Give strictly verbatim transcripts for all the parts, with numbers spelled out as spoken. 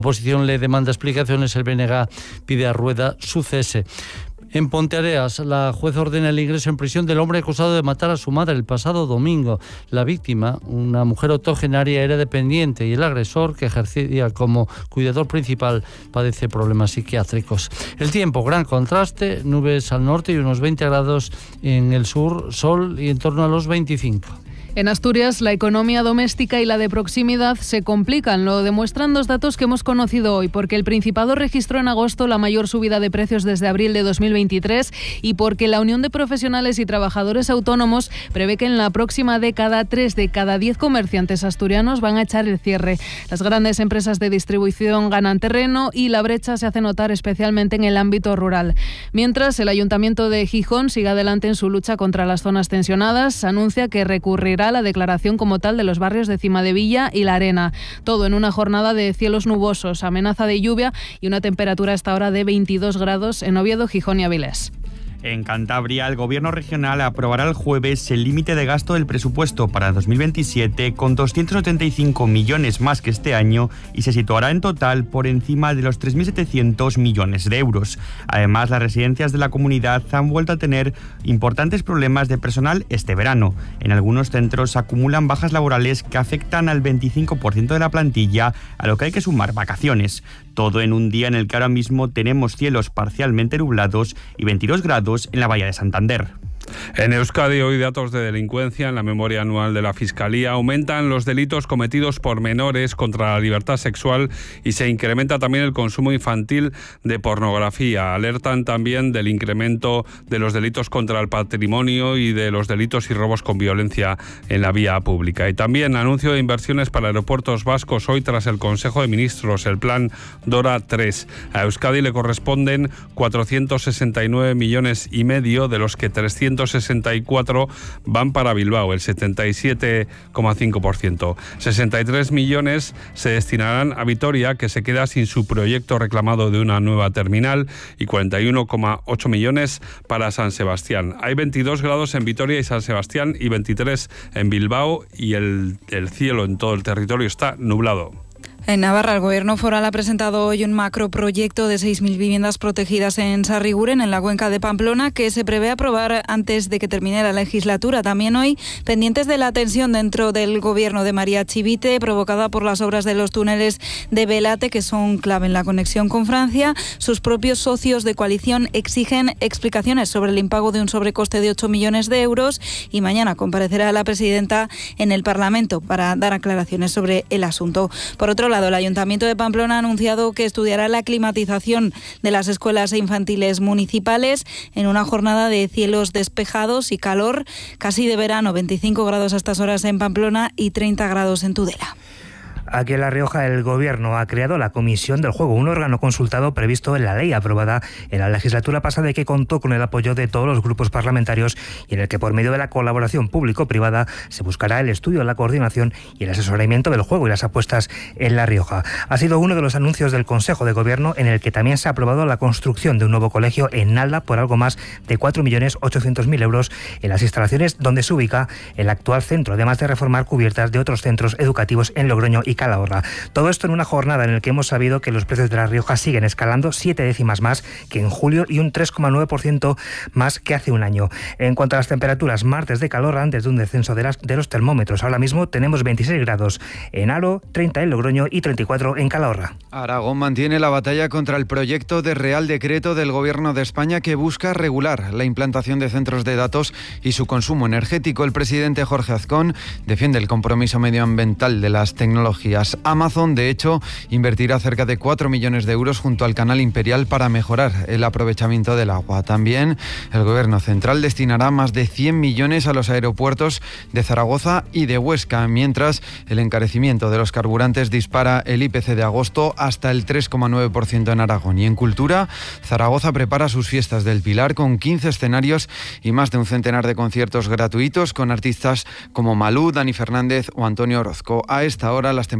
La oposición le demanda explicaciones, el B N G pide a Rueda su cese. En Ponteareas, la juez ordena el ingreso en prisión del hombre acusado de matar a su madre el pasado domingo. La víctima, una mujer octogenaria, era dependiente y el agresor, que ejercía como cuidador principal, padece problemas psiquiátricos. El tiempo, gran contraste, nubes al norte y unos veinte grados en el sur, sol y en torno a los veinticinco. En Asturias, la economía doméstica y la de proximidad se complican. Lo demuestran dos datos que hemos conocido hoy, porque el Principado registró en agosto la mayor subida de precios desde abril de dos mil veintitrés y porque la Unión de Profesionales y Trabajadores Autónomos prevé que en la próxima década tres de cada diez comerciantes asturianos van a echar el cierre. Las grandes empresas de distribución ganan terreno y la brecha se hace notar especialmente en el ámbito rural. Mientras, el Ayuntamiento de Gijón sigue adelante en su lucha contra las zonas tensionadas, anuncia que recurrirá la declaración como tal de los barrios de Cimadevilla y La Arena. Todo en una jornada de cielos nubosos, amenaza de lluvia y una temperatura a esta hora de veintidós grados en Oviedo, Gijón y Avilés. En Cantabria, el Gobierno regional aprobará el jueves el límite de gasto del presupuesto para dos mil veintisiete con doscientos setenta y cinco millones más que este año y se situará en total por encima de los tres mil setecientos millones de euros. Además, las residencias de la comunidad han vuelto a tener importantes problemas de personal este verano. En algunos centros acumulan bajas laborales que afectan al veinticinco por ciento de la plantilla, a lo que hay que sumar vacaciones. Todo en un día en el que ahora mismo tenemos cielos parcialmente nublados y veintidós grados en la Bahía de Santander. En Euskadi, hoy datos de delincuencia. En la memoria anual de la Fiscalía aumentan los delitos cometidos por menores contra la libertad sexual y se incrementa también el consumo infantil de pornografía. Alertan también del incremento de los delitos contra el patrimonio y de los delitos y robos con violencia en la vía pública. Y también anuncio de inversiones para aeropuertos vascos hoy tras el Consejo de Ministros, el plan Dora tres. A Euskadi le corresponden cuatrocientos sesenta y nueve millones y medio, de los que trescientos sesenta y cuatro van para Bilbao, el setenta y siete coma cinco por ciento. sesenta y tres millones se destinarán a Vitoria, que se queda sin su proyecto reclamado de una nueva terminal, y cuarenta y uno coma ocho millones para San Sebastián. Hay veintidós grados en Vitoria y San Sebastián y veintitrés en Bilbao, y el, el cielo en todo el territorio está nublado. En Navarra, el Gobierno foral ha presentado hoy un macroproyecto de seis mil viviendas protegidas en Sarriguren, en la cuenca de Pamplona, que se prevé aprobar antes de que termine la legislatura. También hoy, pendientes de la tensión dentro del Gobierno de María Chivite, provocada por las obras de los túneles de Belate, que son clave en la conexión con Francia. Sus propios socios de coalición exigen explicaciones sobre el impago de un sobrecoste de ocho millones de euros y mañana comparecerá la presidenta en el Parlamento para dar aclaraciones sobre el asunto. Por otro lado, el Ayuntamiento de Pamplona ha anunciado que estudiará la climatización de las escuelas infantiles municipales en una jornada de cielos despejados y calor casi de verano, veinticinco grados a estas horas en Pamplona y treinta grados en Tudela. Aquí en La Rioja, el Gobierno ha creado la Comisión del Juego, un órgano consultado previsto en la ley aprobada en la legislatura pasada y que contó con el apoyo de todos los grupos parlamentarios y en el que, por medio de la colaboración público-privada, se buscará el estudio, la coordinación y el asesoramiento del juego y las apuestas en La Rioja. Ha sido uno de los anuncios del Consejo de Gobierno, en el que también se ha aprobado la construcción de un nuevo colegio en Nalda por algo más de cuatro millones ochocientos mil euros en las instalaciones donde se ubica el actual centro, además de reformar cubiertas de otros centros educativos en Logroño y Calahorra. Todo esto en una jornada en la que hemos sabido que los precios de La Rioja siguen escalando siete décimas más que en julio y un tres coma nueve por ciento más que hace un año. En cuanto a las temperaturas, martes de calor antes de un descenso de, las, de los termómetros. Ahora mismo tenemos veintiséis grados en Aro, treinta en Logroño y treinta y cuatro en Calahorra. Aragón mantiene la batalla contra el proyecto de Real Decreto del Gobierno de España que busca regular la implantación de centros de datos y su consumo energético. El presidente Jorge Azcón defiende el compromiso medioambiental de las tecnologías. Amazon, de hecho, invertirá cerca de cuatro millones de euros junto al Canal Imperial para mejorar el aprovechamiento del agua. También el Gobierno central destinará más de cien millones a los aeropuertos de Zaragoza y de Huesca, mientras el encarecimiento de los carburantes dispara el I P C de agosto hasta el tres coma nueve por ciento en Aragón. Y en cultura, Zaragoza prepara sus fiestas del Pilar con quince escenarios y más de un centenar de conciertos gratuitos con artistas como Malú, Dani Fernández o Antonio Orozco. A esta hora las temperaturas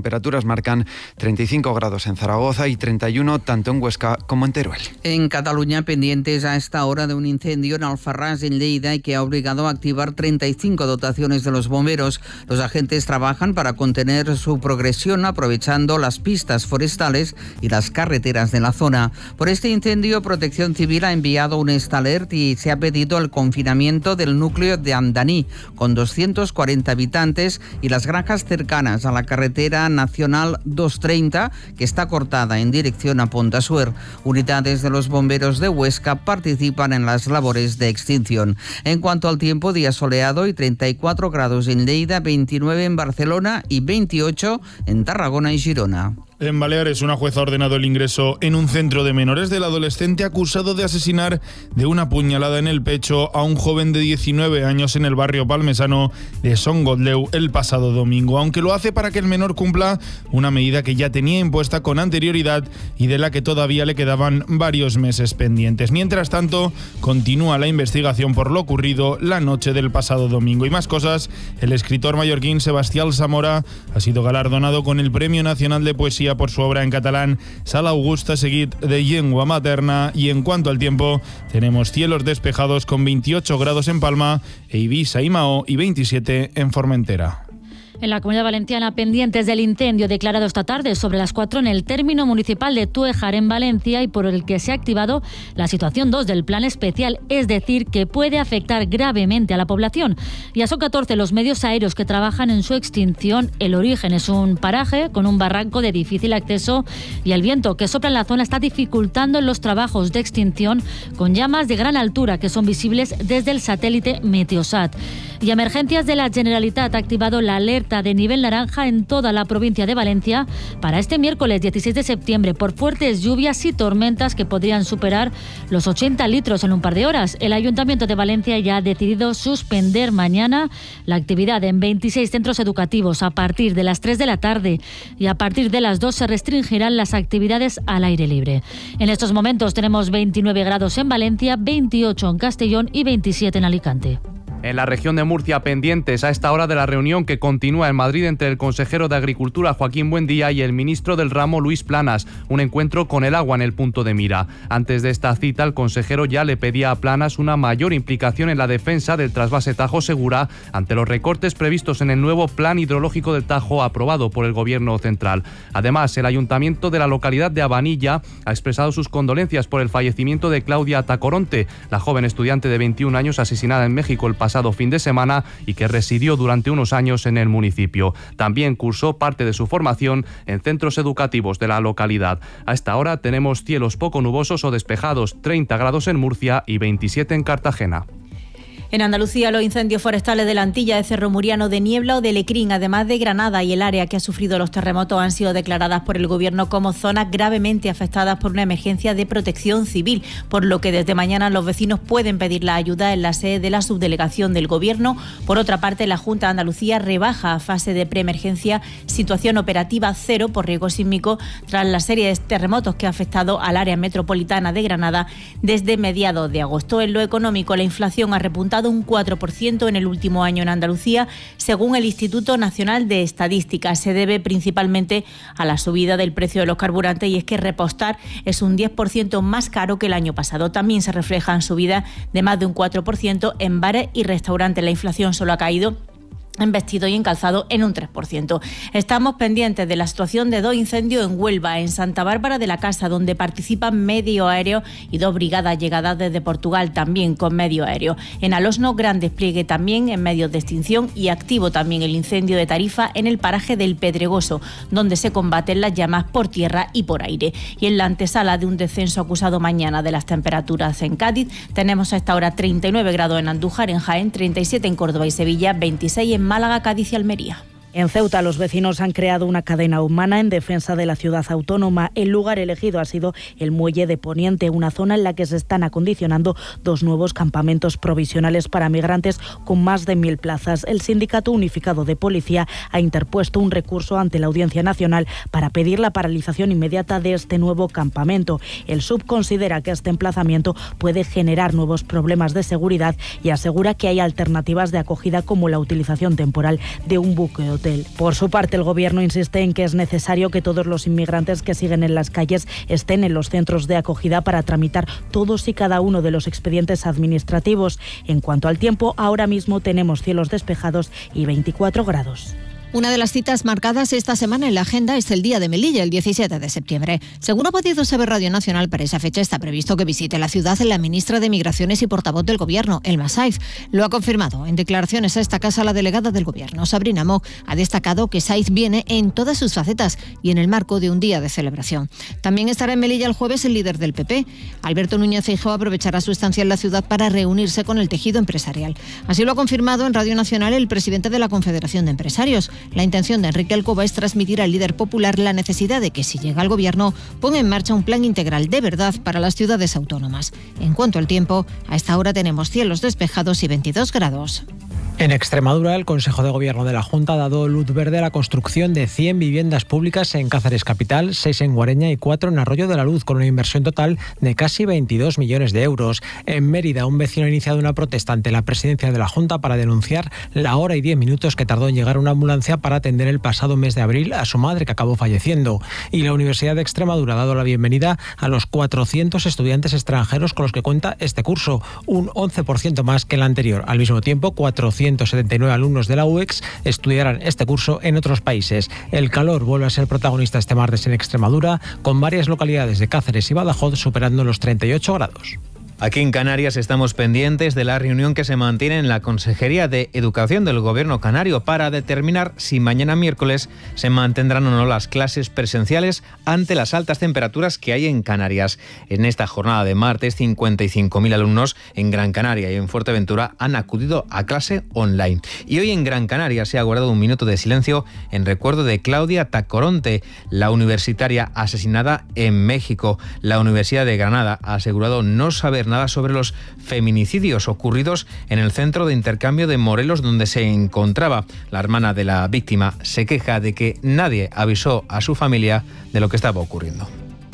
temperaturas marcan treinta y cinco grados en Zaragoza y treinta y uno tanto en Huesca como en Teruel. En Cataluña, pendientes a esta hora de un incendio en Alfarrás, en Lleida, y que ha obligado a activar treinta y cinco dotaciones de los bomberos. Los agentes trabajan para contener su progresión aprovechando las pistas forestales y las carreteras de la zona. Por este incendio, Protección Civil ha enviado un alert y se ha pedido el confinamiento del núcleo de Andaní, con doscientos cuarenta habitantes, y las granjas cercanas a la carretera nacional doscientos treinta, que está cortada en dirección a Pontasuer. Unidades de los bomberos de Huesca participan en las labores de extinción. En cuanto al tiempo, día soleado y treinta y cuatro grados en Lleida, veintinueve en Barcelona y veintiocho en Tarragona y Girona. En Baleares, una jueza ha ordenado el ingreso en un centro de menores del adolescente acusado de asesinar de una puñalada en el pecho a un joven de diecinueve años en el barrio palmesano de Son Gotleu el pasado domingo, aunque lo hace para que el menor cumpla una medida que ya tenía impuesta con anterioridad y de la que todavía le quedaban varios meses pendientes. Mientras tanto, continúa la investigación por lo ocurrido la noche del pasado domingo. Y más cosas, el escritor mallorquín Sebastián Zamora ha sido galardonado con el Premio Nacional de Poesía por su obra en catalán Sala Augusta, seguit de Llengua Materna. Y en cuanto al tiempo, tenemos cielos despejados con veintiocho grados en Palma, e Ibiza y Mahó y veintisiete en Formentera. En la Comunidad Valenciana, pendientes del incendio declarado esta tarde sobre las cuatro en el término municipal de Tuéjar, en Valencia, y por el que se ha activado la situación dos del plan especial, es decir, que puede afectar gravemente a la población. Ya son catorce los medios aéreos que trabajan en su extinción. El origen es un paraje con un barranco de difícil acceso y el viento que sopla en la zona está dificultando los trabajos de extinción, con llamas de gran altura que son visibles desde el satélite Meteosat. Y Emergencias de la Generalitat ha activado la alerta de nivel naranja en toda la provincia de Valencia para este miércoles dieciséis de septiembre por fuertes lluvias y tormentas que podrían superar los ochenta litros en un par de horas. El Ayuntamiento de Valencia ya ha decidido suspender mañana la actividad en veintiséis centros educativos a partir de las tres de la tarde, y a partir de las dos se restringirán las actividades al aire libre. En estos momentos tenemos veintinueve grados en Valencia, veintiocho en Castellón y veintisiete en Alicante. En la región de Murcia, pendientes a esta hora de la reunión que continúa en Madrid entre el consejero de Agricultura, Joaquín Buendía, y el ministro del ramo, Luis Planas, un encuentro con el agua en el punto de mira. Antes de esta cita, el consejero ya le pedía a Planas una mayor implicación en la defensa del trasvase Tajo Segura ante los recortes previstos en el nuevo plan hidrológico del Tajo aprobado por el Gobierno central. Además, el ayuntamiento de la localidad de Abanilla ha expresado sus condolencias por el fallecimiento de Claudia Tacoronte, la joven estudiante de veintiún años asesinada en México el pasado pasado fin de semana y que residió durante unos años en el municipio. También cursó parte de su formación en centros educativos de la localidad. A esta hora tenemos cielos poco nubosos o despejados, treinta grados en Murcia y veintisiete en Cartagena. En Andalucía, los incendios forestales de la Antilla, de Cerro Muriano, de Niebla o de Lecrín, además de Granada y el área que ha sufrido los terremotos, han sido declaradas por el Gobierno como zonas gravemente afectadas por una emergencia de protección civil, por lo que desde mañana los vecinos pueden pedir la ayuda en la sede de la subdelegación del Gobierno. Por otra parte, la Junta de Andalucía rebaja a fase de preemergencia situación operativa cero por riesgo sísmico tras la serie de terremotos que ha afectado al área metropolitana de Granada desde mediados de agosto. En lo económico, la inflación ha repuntado un cuatro por ciento en el último año en Andalucía, según el Instituto Nacional de Estadística. Se debe principalmente a la subida del precio de los carburantes, y es que repostar es un diez por ciento más caro que el año pasado. También se refleja en subida de más de un cuatro por ciento en bares y restaurantes. La inflación solo ha caído en vestido y en calzado en un tres por ciento. Estamos pendientes de la situación de dos incendios en Huelva, en Santa Bárbara de la Casa, donde participan medio aéreo y dos brigadas llegadas desde Portugal, también con medio aéreo. En Alosno, gran despliegue también en medios de extinción, y activo también el incendio de Tarifa en el paraje del Pedregoso, donde se combaten las llamas por tierra y por aire. Y en la antesala de un descenso acusado mañana de las temperaturas en Cádiz, tenemos a esta hora treinta y nueve grados en Andújar, en Jaén, treinta y siete en Córdoba y Sevilla, veintiséis en Málaga, Cádiz y Almería. En Ceuta, los vecinos han creado una cadena humana en defensa de la ciudad autónoma. El lugar elegido ha sido el Muelle de Poniente, una zona en la que se están acondicionando dos nuevos campamentos provisionales para migrantes con más de mil plazas. El Sindicato Unificado de Policía ha interpuesto un recurso ante la Audiencia Nacional para pedir la paralización inmediata de este nuevo campamento. El S U B considera que este emplazamiento puede generar nuevos problemas de seguridad y asegura que hay alternativas de acogida, como la utilización temporal de un buque hotel. Por su parte, el Gobierno insiste en que es necesario que todos los inmigrantes que siguen en las calles estén en los centros de acogida para tramitar todos y cada uno de los expedientes administrativos. En cuanto al tiempo, ahora mismo tenemos cielos despejados y veinticuatro grados. Una de las citas marcadas esta semana en la agenda es el Día de Melilla, el diecisiete de septiembre. Según ha podido saber Radio Nacional, para esa fecha está previsto que visite la ciudad la ministra de Migraciones y portavoz del Gobierno, Elma Saiz. Lo ha confirmado en declaraciones a esta casa la delegada del Gobierno, Sabrina Mock. Ha destacado que Saiz viene en todas sus facetas y en el marco de un día de celebración. También estará en Melilla el jueves el líder del P P. Alberto Núñez Feijóo aprovechará su estancia en la ciudad para reunirse con el tejido empresarial. Así lo ha confirmado en Radio Nacional el presidente de la Confederación de Empresarios. La intención de Enrique Alcoba es transmitir al líder popular la necesidad de que, si llega al Gobierno, ponga en marcha un plan integral de verdad para las ciudades autónomas. En cuanto al tiempo, a esta hora tenemos cielos despejados y veintidós grados. En Extremadura, el Consejo de Gobierno de la Junta ha dado luz verde a la construcción de cien viviendas públicas en Cáceres capital, seis en Guareña y cuatro en Arroyo de la Luz, con una inversión total de casi veintidós millones de euros. En Mérida, un vecino ha iniciado una protesta ante la presidencia de la Junta para denunciar la hora y diez minutos que tardó en llegar una ambulancia para atender el pasado mes de abril a su madre, que acabó falleciendo. Y la Universidad de Extremadura ha dado la bienvenida a los cuatrocientos estudiantes extranjeros con los que cuenta este curso, un once por ciento más que el anterior. Al mismo tiempo, cuatrocientos setenta y nueve alumnos de la U E X estudiarán este curso en otros países. El calor vuelve a ser protagonista este martes en Extremadura, con varias localidades de Cáceres y Badajoz superando los treinta y ocho grados. Aquí en Canarias estamos pendientes de la reunión que se mantiene en la Consejería de Educación del Gobierno canario para determinar si mañana miércoles se mantendrán o no las clases presenciales ante las altas temperaturas que hay en Canarias. En esta jornada de martes, cincuenta y cinco mil alumnos en Gran Canaria y en Fuerteventura han acudido a clase online. Y hoy en Gran Canaria se ha guardado un minuto de silencio en recuerdo de Claudia Tacoronte, la universitaria asesinada en México. La Universidad de Granada ha asegurado no saber nada sobre los feminicidios ocurridos en el centro de intercambio de Morelos donde se encontraba. La hermana de la víctima se queja de que nadie avisó a su familia de lo que estaba ocurriendo.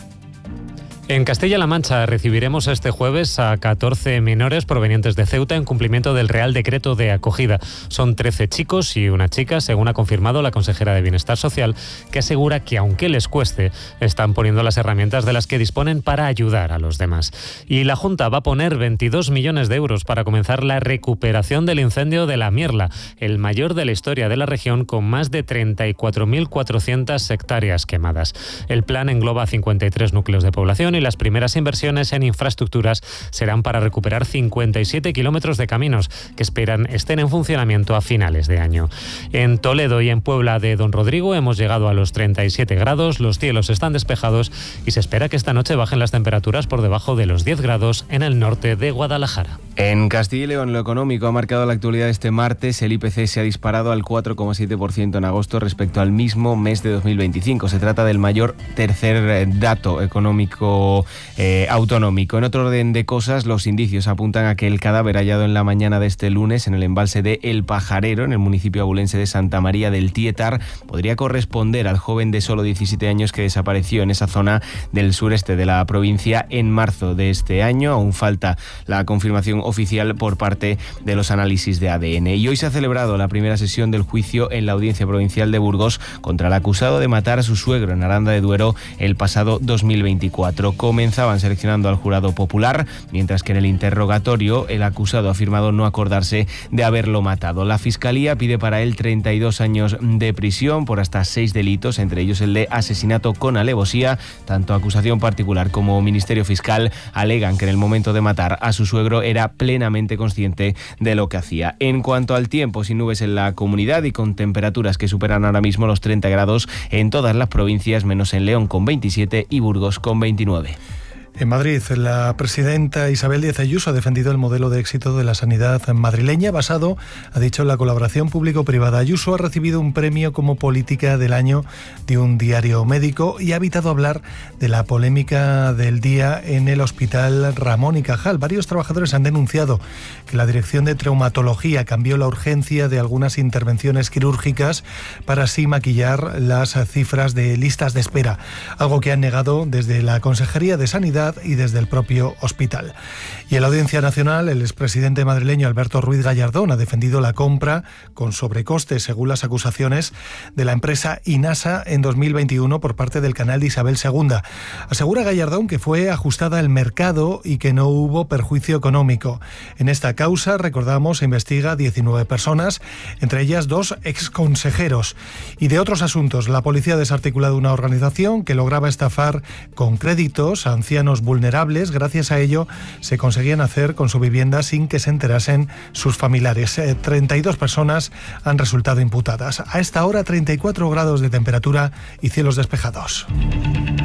En Castilla-La Mancha recibiremos este jueves a catorce menores provenientes de Ceuta en cumplimiento del Real Decreto de Acogida. Son trece chicos y una chica, según ha confirmado la consejera de Bienestar Social, que asegura que aunque les cueste, están poniendo las herramientas de las que disponen para ayudar a los demás. Y la Junta va a poner veintidós millones de euros para comenzar la recuperación del incendio de La Mierla, el mayor de la historia de la región, con más de treinta y cuatro mil cuatrocientas hectáreas quemadas. El plan engloba cincuenta y tres núcleos de población y las primeras inversiones en infraestructuras serán para recuperar cincuenta y siete kilómetros de caminos que esperan estén en funcionamiento a finales de año. En Toledo y en Puebla de Don Rodrigo hemos llegado a los treinta y siete grados, los cielos están despejados y se espera que esta noche bajen las temperaturas por debajo de los diez grados en el norte de Guadalajara. En Castilla y León, lo económico ha marcado la actualidad este martes. El I P C se ha disparado al cuatro coma siete por ciento en agosto respecto al mismo mes de dos mil veinticinco. Se trata del mayor tercer dato económico eh, autonómico. En otro orden de cosas, los indicios apuntan a que el cadáver hallado en la mañana de este lunes en el embalse de El Pajarero, en el municipio abulense de Santa María del Tietar, podría corresponder al joven de solo diecisiete años que desapareció en esa zona del sureste de la provincia en marzo de este año. Aún falta la confirmación oficial por parte de los análisis de A D N. Y hoy se ha celebrado la primera sesión del juicio en la Audiencia Provincial de Burgos contra el acusado de matar a su suegro en Aranda de Duero el pasado dos mil veinticuatro. Comenzaban seleccionando al jurado popular, mientras que en el interrogatorio el acusado ha afirmado no acordarse de haberlo matado. La Fiscalía pide para él treinta y dos años de prisión por hasta seis delitos, entre ellos el de asesinato con alevosía. Tanto acusación particular como Ministerio Fiscal alegan que en el momento de matar a su suegro era plenamente consciente de lo que hacía. En cuanto al tiempo, sin nubes en la comunidad y con temperaturas que superan ahora mismo los treinta grados en todas las provincias, menos en León con veintisiete y Burgos con veintinueve. En Madrid, la presidenta Isabel Díaz Ayuso ha defendido el modelo de éxito de la sanidad madrileña basado, ha dicho, en la colaboración público-privada. Ayuso ha recibido un premio como política del año de un diario médico y ha evitado hablar de la polémica del día en el Hospital Ramón y Cajal. Varios trabajadores han denunciado que la Dirección de Traumatología cambió la urgencia de algunas intervenciones quirúrgicas para así maquillar las cifras de listas de espera, algo que han negado desde la Consejería de Sanidad seguridad y desde el propio hospital. Y en la Audiencia Nacional, el expresidente madrileño Alberto Ruiz Gallardón ha defendido la compra con sobrecoste, según las acusaciones, de la empresa Inasa en dos mil veintiuno por parte del canal de Isabel segunda. Asegura Gallardón que fue ajustada al mercado y que no hubo perjuicio económico. En esta causa, recordamos, se investiga diecinueve personas, entre ellas dos exconsejeros. Y de otros asuntos, la policía ha desarticulado una organización que lograba estafar con créditos a ancianos vulnerables. Gracias a ello, se conseguían hacer con su vivienda sin que se enterasen sus familiares. Eh, treinta y dos personas han resultado imputadas. A esta hora, treinta y cuatro grados de temperatura y cielos despejados.